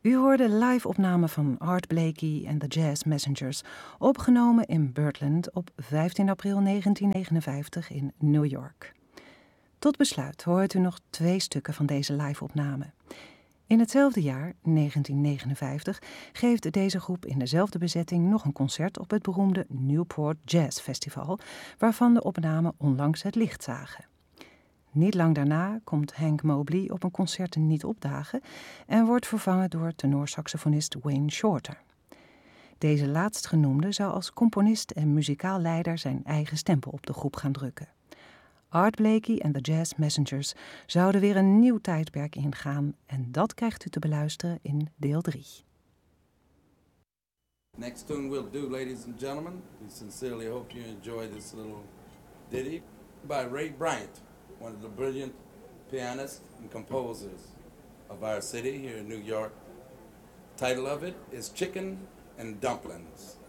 U hoorde live-opname van Art Blakey en de Jazz Messengers, opgenomen in Birdland op 15 april 1959 in New York. Tot besluit hoort u nog 2 stukken van deze live-opname. In hetzelfde jaar, 1959, geeft deze groep in dezelfde bezetting nog een concert op het beroemde Newport Jazz Festival, waarvan de opnamen onlangs het licht zagen. Niet lang daarna komt Hank Mobley op een concert niet opdagen en wordt vervangen door tenorsaxofonist Wayne Shorter. Deze laatstgenoemde zou als componist en muzikaal leider zijn eigen stempel op de groep gaan drukken. Art Blakey en de Jazz Messengers zouden weer een nieuw tijdperk ingaan en dat krijgt u te beluisteren in deel 3. Next tune we'll do, ladies and gentlemen. We sincerely hope you enjoy this little ditty by Ray Bryant, one of the brilliant pianists and composers of our city here in New York. The title of it is Chicken and Dumplings.